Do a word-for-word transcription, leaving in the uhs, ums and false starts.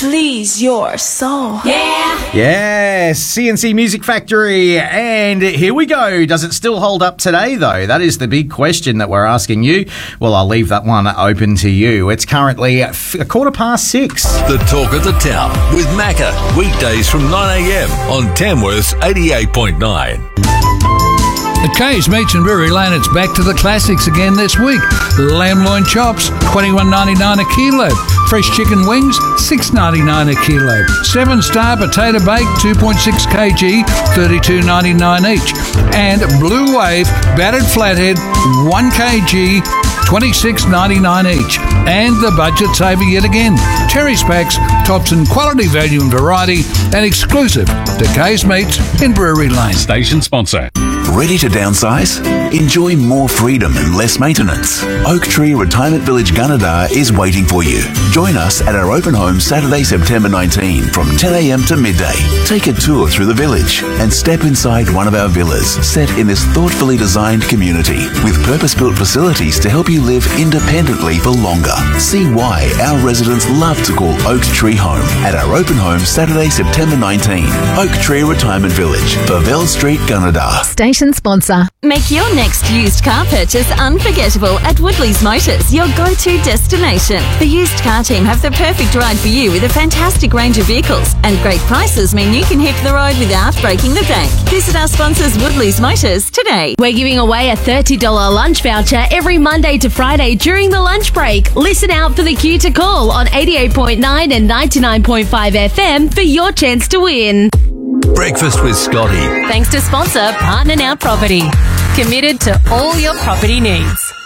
please your soul. Yeah. Yeah, C N C Music Factory. And here we go. Does it still hold up today, though? That is the big question that we're asking you. Well, I'll leave that one open to you. It's currently a quarter past six. The Talk of the Town with Macca. Weekdays from nine a.m. on Tamworth's eighty-eight point nine. At Kay's Meats in Brewery Lane, it's back to the classics again this week. Lamb loin chops, twenty-one ninety-nine a kilo. Fresh chicken wings, six ninety-nine a kilo. Seven Star Potato Bake, two point six kilograms, thirty-two ninety-nine each. And Blue Wave Battered Flathead, one kilogram, twenty-six ninety-nine each. And the budget saver yet again. Cherries packs, tops in quality, value and variety, and exclusive to Kay's Meats in Brewery Lane. Station sponsor. Ready to downsize? Enjoy more freedom and less maintenance. Oak Tree Retirement Village Gunnedah is waiting for you. Join us at our open home Saturday, September nineteenth from ten a.m. to midday. Take a tour through the village and step inside one of our villas set in this thoughtfully designed community with purpose-built facilities to help you live independently for longer. See why our residents love to call Oak Tree home at our open home Saturday, September nineteenth. Oak Tree Retirement Village, Burvell Street, Gunnedah. Station sponsor. Make your next used car purchase unforgettable at Woodley's Motors, your go-to destination. The used car team have the perfect ride for you with a fantastic range of vehicles, and great prices mean you can hit the road without breaking the bank. Visit our sponsors Woodley's Motors today. We're giving away a thirty dollars lunch voucher every Monday to Friday during the lunch break. Listen out for the cue to call on eighty-eight point nine and ninety-nine point five F M for your chance to win. Breakfast with Scotty. Thanks to sponsor Partner Now Property. Committed to all your property needs.